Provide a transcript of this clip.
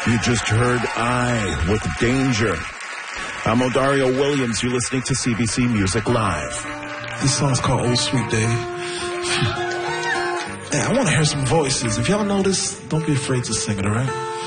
You just heard I with Danger. I'm Odario Williams. You're listening to CBC Music Live. This song's called Old Sweet Day. Man, I want to hear some voices. If y'all know this, don't be afraid to sing it, all right?